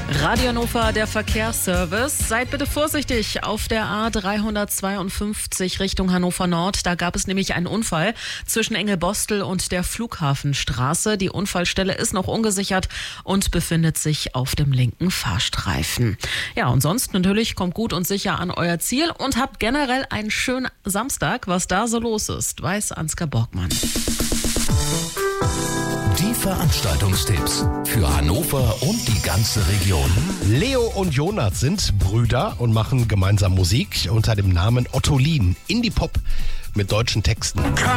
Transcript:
Radio Hannover, der Verkehrsservice. Seid bitte vorsichtig auf der A352 Richtung Hannover Nord. Da gab es nämlich einen Unfall zwischen Engelbostel und der Flughafenstraße. Die Unfallstelle ist noch ungesichert und befindet sich auf dem linken Fahrstreifen. Ja, und sonst natürlich kommt gut und sicher an euer Ziel und habt generell einen schönen Samstag. Was da so los ist, weiß Ansgar Borgmann. Die Veranstaltungstipps für Hannover und die ganze Region. Leo und Jonas sind Brüder und machen gemeinsam Musik unter dem Namen Ottolin. Indie-Pop mit deutschen Texten.